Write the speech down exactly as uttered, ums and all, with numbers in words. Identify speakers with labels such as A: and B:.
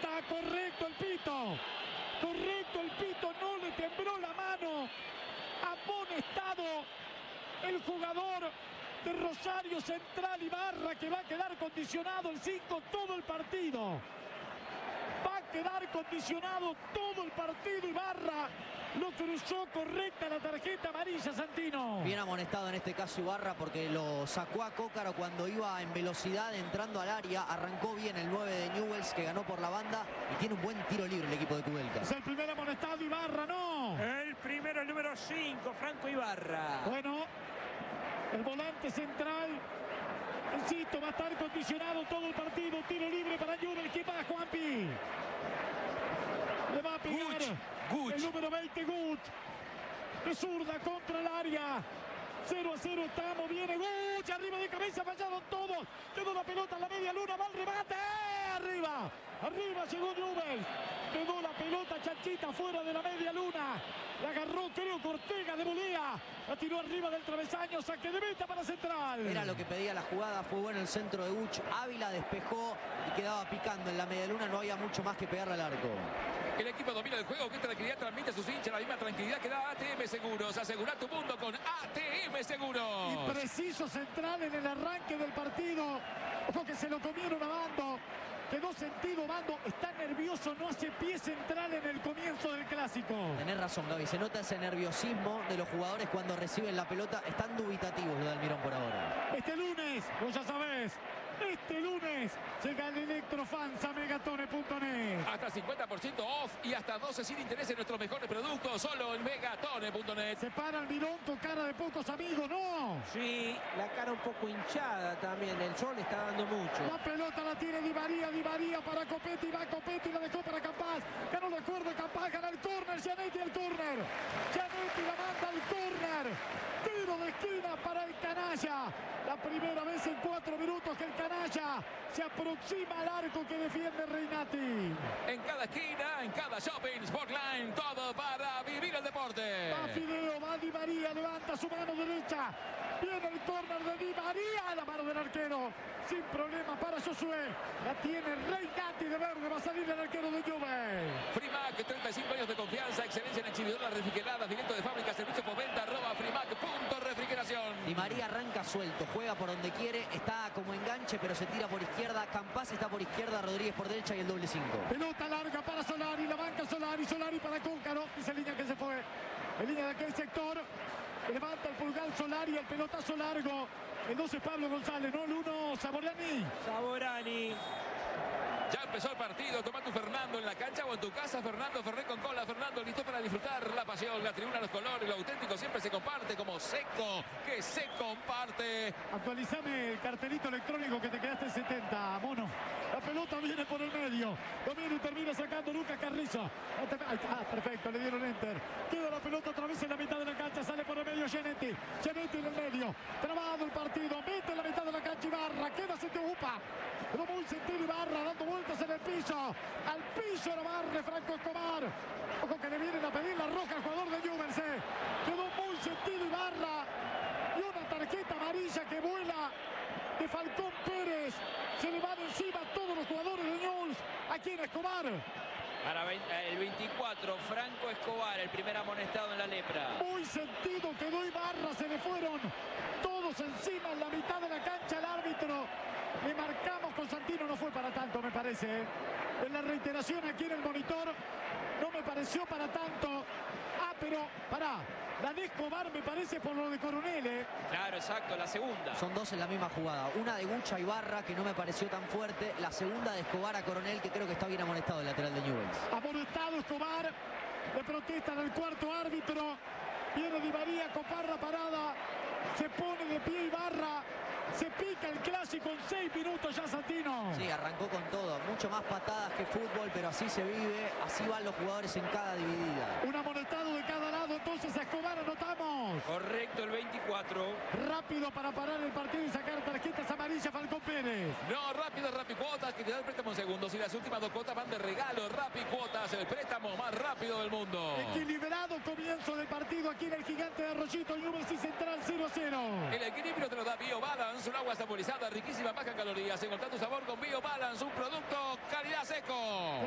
A: falta, correcto el pito. Correcto el pito, no le tembló la mano. Amonestado el jugador de Rosario Central Ibarra, que va a quedar condicionado el cinco todo el partido. Va a quedar condicionado todo el partido Ibarra. Lo cruzó correcta la tarjeta amarilla, Santino.
B: Bien amonestado en este caso Ibarra, porque lo sacó a Cócaro cuando iba en velocidad entrando al área. Arrancó bien el nueve de Newell's, que ganó por la banda y tiene un buen tiro libre el equipo de Kudelka.
A: Es el primer amonestado Ibarra, ¿no?
C: El primero, el número cinco, Franco Ibarra.
A: Bueno, el volante central, insisto, va a estar condicionado todo el partido. Tiro libre para Newell's. ¿Qué va, Juanpi? Le va a pegar
C: Guch, Guch.
A: el número veinte, Guch. De zurda contra el área. cero a cero estamos. Viene Guch. Arriba de cabeza, fallaron todos. Quedó la pelota en la media luna. Va al remate. Arriba. Arriba llegó Newell's. Quedó la pelota chanchita fuera de la media luna. La agarró, creo, Cortega de volea. La tiró arriba del travesaño. Saque de meta para Central.
B: Era lo que pedía la jugada. Fue bueno el centro de Guch. Ávila despejó y quedaba picando en la media luna. No había mucho más que pegarle al arco.
D: El equipo domina el juego, que tranquilidad transmite a sus hinchas, la misma tranquilidad que da A T M Seguros. Asegura tu mundo con A T M Seguros.
A: Y preciso Central en el arranque del partido. Ojo que se lo comieron a Bando. Quedó sentido Bando. Está nervioso, no hace pie Central en el comienzo del clásico.
B: Tenés razón, Gaby. Se nota ese nerviosismo de los jugadores cuando reciben la pelota. Están dubitativos los de Almirón por ahora.
A: Este lunes, vos ya sabés, este lunes llega el Electrofans a megatone punto net.
D: Hasta cincuenta por ciento off y hasta doce sin interés en nuestros mejores productos. Solo en megatone punto net.
A: Se para Almirón con cara de pocos amigos, ¿no?
C: Sí, la cara un poco hinchada también. El sol está dando mucho.
A: La pelota la tiene Di María, Di María para Copetti, va Copetti, la dejó para Campaz. Ganó de acuerdo Campaz, gana el córner, Gianetti el córner. Gianetti la manda al córner. Tiro de esquina para el canalla. La primera vez en cuatro minutos que el canalla se aproxima al arco que defiende Reinati.
D: En cada esquina, en cada shopping, Sportline, todo para vivir el deporte.
A: Va Fideo, va Di María, levanta su mano derecha. Viene el córner de Di María, la mano del arquero. Sin problema para Josué. La tiene Reinati de verde, va a salir el arquero de Juve.
D: Frimac, treinta y cinco años de confianza, excelencia en exhibidoras refrigeradas, directo de fábrica, servicio por venta, arroba frimac punto refrigeración.
B: Di María arranca suelto, juega por donde quiere, está como enganche, pero se tira por izquierda. Campaz está por izquierda, Rodríguez por derecha y el doble cinco.
A: Pelota larga para Solari, la banca Solari, Solari para Cóncaro. Esa línea que se fue, en línea de aquel sector. Levanta el pulgar Solari, el pelotazo largo. El doce Pablo González, no el uno Saborani.
C: Saborani.
D: Ya empezó el partido, toma tu Fernando en la cancha o en tu casa. Fernando Ferré con cola, Fernando listo para disfrutar la pasión, la tribuna, los colores, lo auténtico siempre se comparte como Seco, que se comparte.
A: Actualizame el cartelito electrónico que te quedaste en setenta, mono. La pelota viene por el medio. Lo viene y termina sacando Lucas Carrizo. Ahí está, perfecto, le dieron enter. Queda la pelota otra vez en la mitad de la cancha, sale por el medio Gianetti. Gianetti en el medio. Trabado el partido, mete en la mitad de la cancha Ibarra, queda sentido upa. Lo muy sentido Ibarra, dando vueltas en el piso. Al piso la barre Franco Escobar. Ojo que le vienen a pedir la roja al jugador de Newell's. Eh. Quedó muy sentido Ibarra. Y una tarjeta amarilla que vuela de Falcón Pérez. Se le van encima a todos los jugadores de Newell's. Aquí en Escobar.
C: Para el veinticuatro, Franco Escobar, el primer amonestado en la lepra.
A: Muy sentido quedó Ibarra, se le fueron todos encima en la mitad de la cancha al árbitro. Le marcamos con Santino, no fue para tanto me parece. ¿eh? En la reiteración aquí en el monitor no me pareció para tanto. Ah, pero pará, la de Escobar me parece por lo de Coronel. ¿eh?
C: Claro, exacto, la segunda.
B: Son dos en la misma jugada. Una de Gucha a Ibarra, que no me pareció tan fuerte. La segunda de Escobar a Coronel, que creo que está bien amonestado el lateral de Newell's.
A: Amonestado Escobar. Le protestan al cuarto árbitro. Viene Di María, Coparra parada. Se pone de pie Ibarra. Se pica el clásico en seis minutos ya Santino.
B: Sí, arrancó con todo. Mucho más patadas que fútbol, pero así se vive. Así van los jugadores en cada dividida.
A: Un amonestado de cada lado. Entonces a Escobar anotamos.
C: Correcto, el veinticuatro.
A: Rápido para parar el partido y sacar tarjetas amarillas Falcón Pérez.
D: No, rápido, Rapicuotas, que te da el préstamo en segundos. Y las últimas dos cuotas van de regalo. Rapicuotas, el préstamo más rápido del mundo.
A: Equilibrado comienzo del partido aquí en el Gigante de Arroyito. Newell's y Central cero a cero.
D: El equilibrio te lo da BioBalance, un agua saborizada, riquísima, baja en calorías. Encontrá tu sabor con BioBalance, un producto calidad Seco.